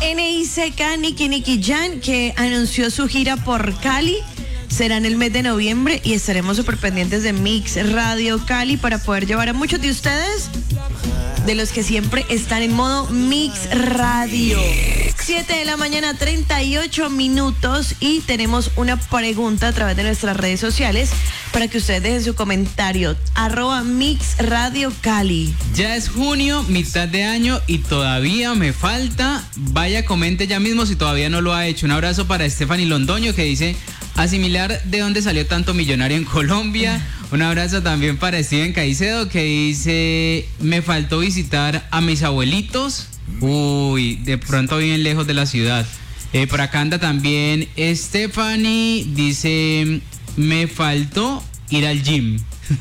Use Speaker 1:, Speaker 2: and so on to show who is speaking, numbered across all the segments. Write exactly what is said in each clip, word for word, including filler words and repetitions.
Speaker 1: N I C K, Nicky Nicky Jam, que anunció su gira por Cali. Será en el mes de noviembre y estaremos súper pendientes de Mix Radio Cali para poder llevar a muchos de ustedes, de los que siempre están en modo Mix Radio. siete de la mañana, treinta y ocho minutos, y tenemos una pregunta a través de nuestras redes sociales para que ustedes dejen su comentario. Arroba Mix Radio Cali.
Speaker 2: Ya es junio, mitad de año, y todavía me falta. Vaya, comente ya mismo si todavía no lo ha hecho. Un abrazo para Stephanie Londoño, que dice: asimilar de dónde salió tanto millonario en Colombia. Un abrazo también para Steven Caicedo, que dice: me faltó visitar a mis abuelitos. Uy, de pronto bien lejos de la ciudad. Eh, por acá anda también Stephanie, dice: me faltó ir al gym.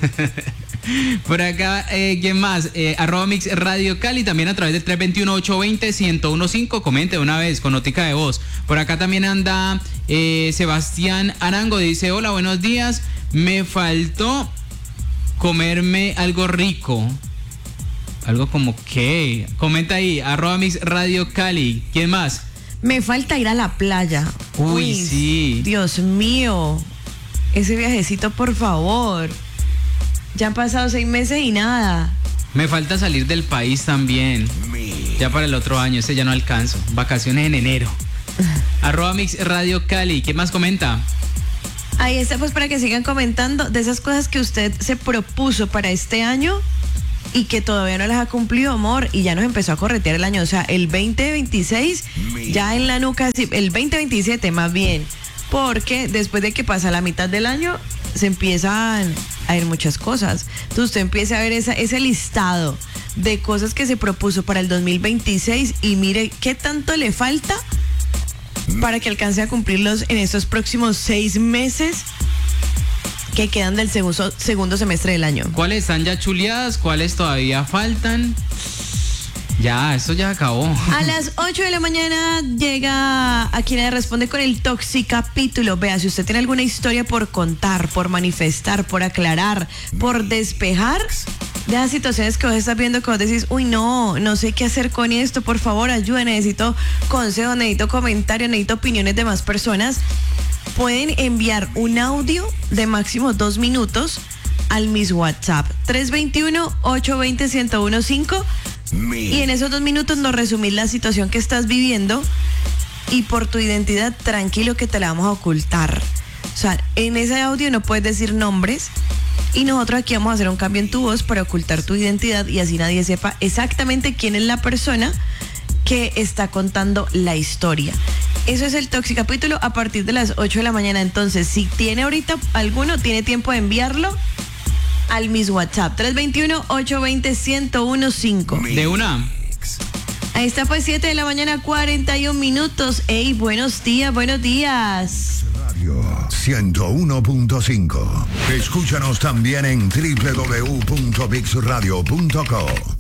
Speaker 2: Por acá, eh, ¿quién más? Eh, arroba Mix Radio Cali, también a través del tres dos uno, ocho dos cero, uno uno cinco. Comente una vez con notica de voz. Por acá también anda eh, Sebastián Arango, dice: hola, buenos días. Me faltó comerme algo rico. Algo como qué. Comenta ahí, arroba Mix Radio Cali. ¿Quién más?
Speaker 1: Me falta ir a la playa.
Speaker 2: Uy, Uy sí.
Speaker 1: Dios mío. Ese viajecito, por favor. Ya han pasado seis meses y nada.
Speaker 2: Me falta salir del país también. Ya para el otro año, ese ya no alcanzo. Vacaciones en enero. Arroba Mix Radio Cali. ¿Qué más comenta?
Speaker 1: Ahí está, pues, para que sigan comentando de esas cosas que usted se propuso para este año y que todavía no las ha cumplido, amor, y ya nos empezó a corretear el año. O sea, el veinte veintiséis ya en la nuca, el veinte veintisiete más bien, porque después de que pasa la mitad del año se empiezan a ir muchas cosas. Entonces usted empieza a ver esa, ese listado de cosas que se propuso para el dos mil veintiséis y mire qué tanto le falta para que alcance a cumplirlos en estos próximos seis meses que quedan del segundo, segundo semestre del año.
Speaker 2: ¿Cuáles están ya chuleadas? ¿Cuáles todavía faltan? Ya, esto ya acabó.
Speaker 1: A las ocho de la mañana llega a quien le responde con el Toxicapítulo. Vea, si usted tiene alguna historia por contar, por manifestar, por aclarar, por despejar de las situaciones que vos estás viendo, que vos decís: uy, no, no sé qué hacer con esto, por favor, ayuda, necesito consejos, necesito comentarios, necesito opiniones de más personas, pueden enviar un audio de máximo dos minutos al mis WhatsApp tres dos uno, ocho dos cero, uno uno cinco. Y en esos dos minutos nos resumís la situación que estás viviendo, y por tu identidad, tranquilo que te la vamos a ocultar. O sea, en ese audio no puedes decir nombres, y nosotros aquí vamos a hacer un cambio en tu voz para ocultar tu identidad y así nadie sepa exactamente quién es la persona que está contando la historia. Eso es el Toxicapítulo a partir de las ocho de la mañana. Entonces, si tiene ahorita alguno, tiene tiempo de enviarlo al mis WhatsApp tres dos uno, ocho dos cero, uno uno cinco.
Speaker 2: De una.
Speaker 1: Ahí está, pues, siete de la mañana, cuarenta y un minutos. Ey, buenos días, buenos días.
Speaker 3: Radio ciento uno punto cinco. Escúchanos también en doble u doble u doble u punto mix radio punto co.